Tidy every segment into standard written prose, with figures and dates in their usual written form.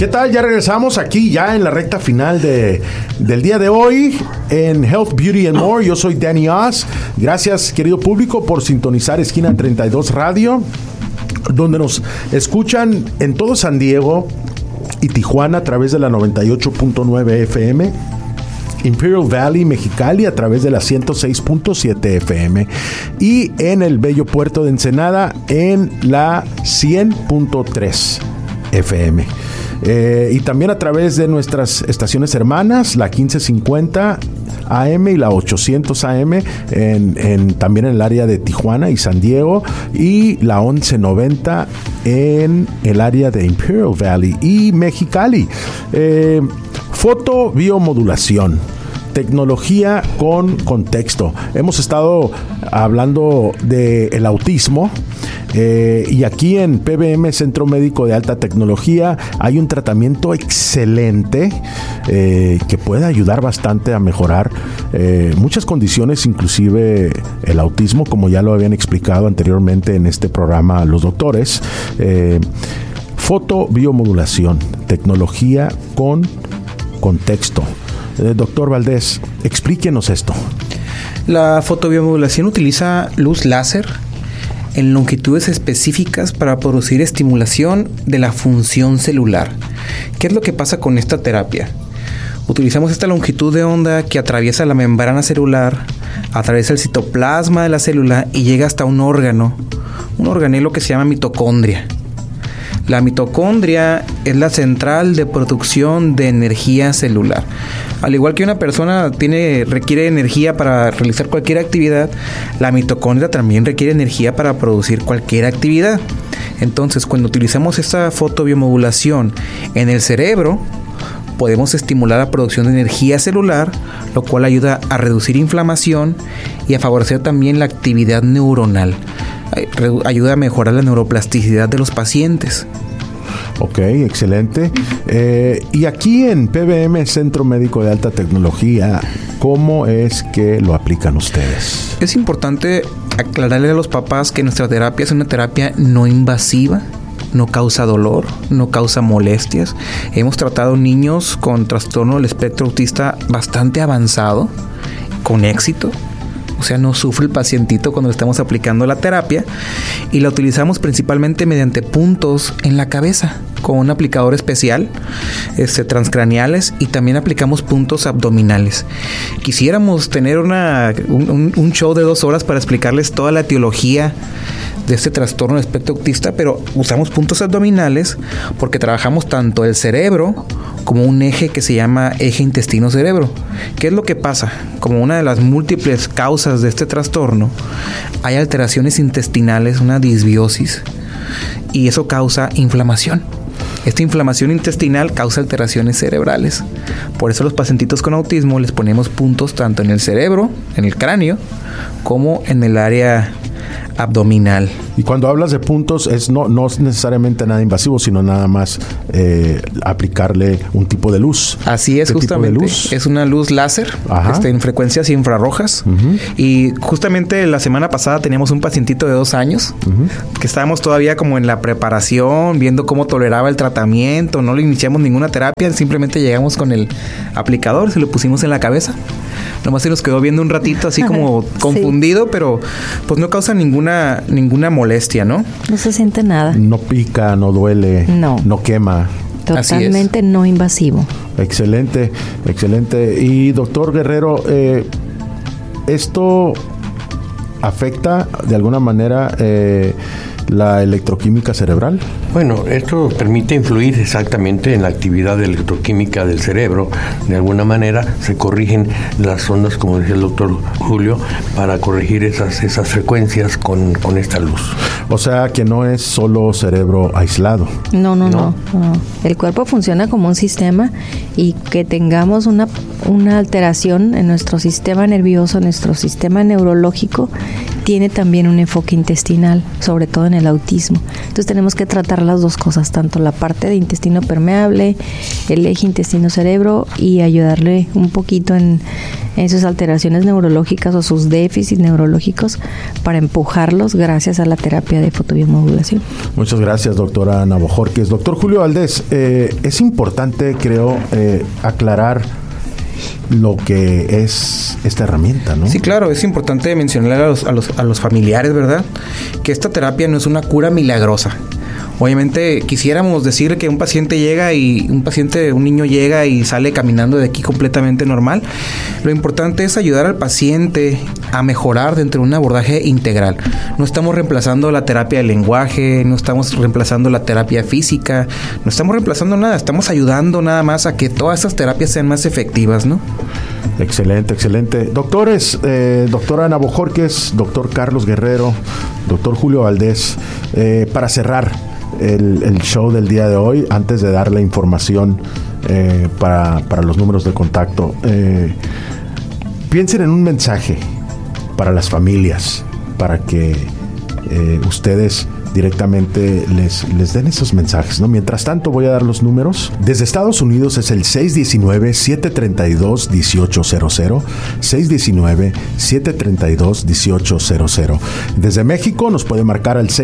¿Qué tal? Ya regresamos aquí ya en la recta final del día de hoy en Health, Beauty and More. Yo soy Danny Oz. Gracias, querido público, por sintonizar Esquina 32 Radio, donde nos escuchan en todo San Diego y Tijuana a través de la 98.9 FM, Imperial Valley, Mexicali a través de la 106.7 FM y en el bello puerto de Ensenada en la 100.3 FM. Y también a través de nuestras estaciones hermanas, la 1550 AM y la 800 AM también en el área de Tijuana y San Diego, y la 1190 en el área de Imperial Valley y Mexicali. Fotobiomodulación, tecnología con contexto. Hemos estado hablando del autismo, y aquí en PBM, Centro Médico de Alta Tecnología, hay un tratamiento excelente que puede ayudar bastante a mejorar muchas condiciones, inclusive el autismo, como ya lo habían explicado anteriormente en este programa los doctores. Fotobiomodulación, tecnología con contexto. Doctor Valdés, explíquenos esto. La fotobiomodulación utiliza luz láser en longitudes específicas para producir estimulación de la función celular. ¿Qué es lo que pasa con esta terapia? Utilizamos esta longitud de onda que atraviesa la membrana celular, atraviesa el citoplasma de la célula y llega hasta un organelo que se llama mitocondria. La mitocondria es la central de producción de energía celular. Al igual que una persona requiere energía para realizar cualquier actividad, la mitocondria también requiere energía para producir cualquier actividad. Entonces, cuando utilizamos esta fotobiomodulación en el cerebro, podemos estimular la producción de energía celular, lo cual ayuda a reducir inflamación y a favorecer también la actividad neuronal. Ayuda a mejorar la neuroplasticidad de los pacientes. Ok, excelente. Y aquí en PBM, Centro Médico de Alta Tecnología, ¿cómo es que lo aplican ustedes? Es importante aclararle a los papás que nuestra terapia es una terapia no invasiva, no causa dolor, no causa molestias. Hemos tratado niños con trastorno del espectro autista bastante avanzado, con éxito. O sea, no sufre el pacientito cuando le estamos aplicando la terapia, y la utilizamos principalmente mediante puntos en la cabeza con un aplicador especial, transcraneales, y también aplicamos puntos abdominales. Quisiéramos tener un show de 2 horas para explicarles toda la etiología de este trastorno del espectro autista, pero usamos puntos abdominales porque trabajamos tanto el cerebro como un eje que se llama eje intestino-cerebro. ¿Qué es lo que pasa? Como una de las múltiples causas de este trastorno, hay alteraciones intestinales, una disbiosis, y eso causa inflamación. Esta inflamación intestinal causa alteraciones cerebrales. Por eso los pacientitos con autismo les ponemos puntos tanto en el cerebro, en el cráneo, como en el área abdominal. Y cuando hablas de puntos, no es necesariamente nada invasivo, sino nada más aplicarle un tipo de luz. Así es, justamente. Es una luz láser en frecuencias infrarrojas. Uh-huh. Y justamente la semana pasada teníamos un pacientito de 2 años, uh-huh, que estábamos todavía como en la preparación, viendo cómo toleraba el tratamiento. No le iniciamos ninguna terapia, simplemente llegamos con el aplicador, se lo pusimos en la cabeza. Nomás se nos quedó viendo un ratito así como confundido, sí, pero pues no causa ninguna molestia, ¿no? No se siente nada. No pica, no duele, no quema. Totalmente no invasivo. Excelente, excelente. Y doctor Guerrero, ¿esto afecta de alguna manera la electroquímica cerebral? Bueno, esto permite influir exactamente en la actividad electroquímica del cerebro. De alguna manera se corrigen las ondas, como decía el doctor Julio, para corregir esas frecuencias con esta luz. O sea que no es solo cerebro aislado. No. El cuerpo funciona como un sistema, y que tengamos una alteración en nuestro sistema nervioso, en nuestro sistema neurológico, tiene también un enfoque intestinal, sobre todo en el autismo. Entonces tenemos que tratar las dos cosas, tanto la parte de intestino permeable, el eje intestino-cerebro, y ayudarle un poquito en sus alteraciones neurológicas o sus déficits neurológicos para empujarlos gracias a la terapia de fotobiomodulación. Muchas gracias, doctora Navojorquez. Doctor Julio Valdés, es importante, creo, aclarar lo que es esta herramienta, ¿no? Sí, claro, es importante mencionar a los familiares, ¿verdad?, que esta terapia no es una cura milagrosa. Obviamente quisiéramos decir que un niño llega y sale caminando de aquí completamente normal. Lo importante es ayudar al paciente a mejorar dentro de un abordaje integral. No estamos reemplazando la terapia del lenguaje, no estamos reemplazando la terapia física, no estamos reemplazando nada, estamos ayudando nada más a que todas esas terapias sean más efectivas, ¿no? Excelente, excelente. Doctores, doctora Navojorquez, doctor Carlos Guerrero, doctor Julio Valdés, para cerrar el show del día de hoy, antes de dar la información para los números de contacto, piensen en un mensaje para las familias, para que ustedes directamente les den esos mensajes, ¿no? Mientras tanto, voy a dar los números. Desde Estados Unidos es el 619-732-1800, 619-732-1800. Desde México nos puede marcar al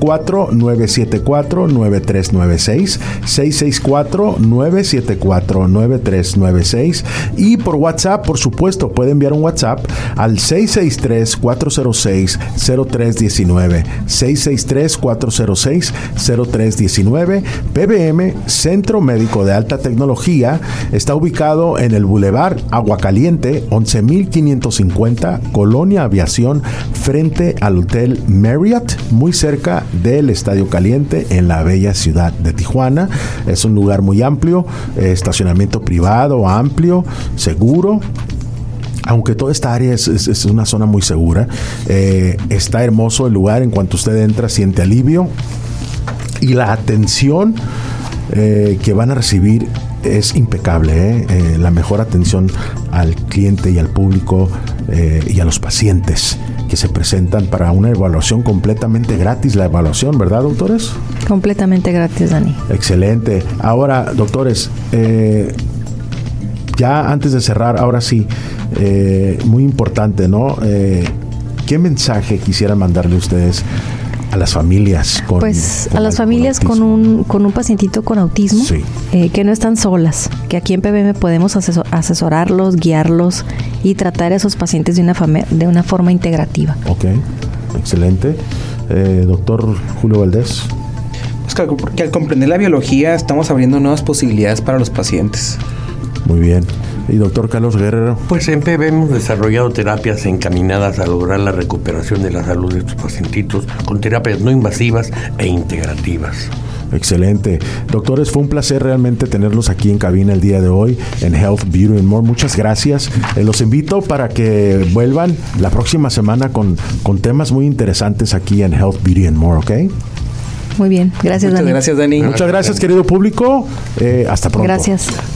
664-974-9396, 664-974-9396, y por WhatsApp, por supuesto, puede enviar un WhatsApp al 663-406-0319, 663-406-0319. PBM, Centro Médico de Alta Tecnología, está ubicado en el Boulevard Aguacaliente, 11,550, Colonia Aviación, frente al Hotel Marriott, muy cerca del Estadio Caliente, en la bella ciudad de Tijuana. Es un lugar muy amplio, estacionamiento privado, amplio, seguro. Aunque toda esta área es una zona muy segura, está hermoso el lugar. En cuanto usted entra, siente alivio, y la atención que van a recibir es impecable, la mejor atención al cliente y al público y a los pacientes que se presentan para una evaluación completamente gratis. La evaluación, ¿verdad, doctores? Completamente gratis, Dani. Excelente. Ahora, doctores, ya antes de cerrar, ahora sí, muy importante, ¿no? ¿Qué mensaje quisieran mandarle ustedes a las familias con un pacientito con autismo? Sí. Que no están solas, que aquí en PBM podemos asesorarlos, guiarlos y tratar a esos pacientes de una forma integrativa. Ok, excelente. Doctor Julio Valdés. Pues que al comprender la biología estamos abriendo nuevas posibilidades para los pacientes. Muy bien. ¿Y doctor Carlos Guerrero? Pues en PB hemos desarrollado terapias encaminadas a lograr la recuperación de la salud de estos pacientitos con terapias no invasivas e integrativas. Excelente. Doctores, fue un placer realmente tenerlos aquí en cabina el día de hoy en Health, Beauty and More. Muchas gracias. Los invito para que vuelvan la próxima semana con temas muy interesantes aquí en Health, Beauty and More, ¿ok? Muy bien. Gracias, Dani. Muchas gracias, Dani. Muchas gracias, querido público. Hasta pronto. Gracias.